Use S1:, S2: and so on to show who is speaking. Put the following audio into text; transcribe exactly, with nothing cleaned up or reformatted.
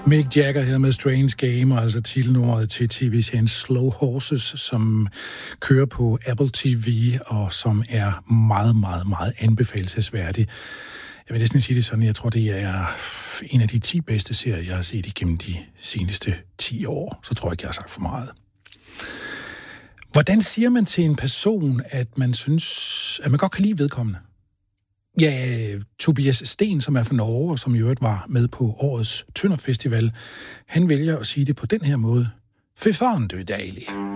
S1: Mick Jagger her med Strange Game, og altså titelnummeret til T V-serien Slow Horses, som kører på Apple T V, og som er meget, meget, meget anbefalelsesværdig. Jeg vil næsten sige det sådan, jeg tror, det er en af de ti bedste serier, jeg har set igennem de seneste ti år. Så tror jeg ikke, jeg har sagt for meget. Hvordan siger man til en person, at man synes, at man godt kan lide vedkommende? Ja, Tobias Sten, som er fra Norge, og som i øvrigt var med på årets Tønder Festival, han vælger at sige det på den her måde. Fy faen, du er dejlig.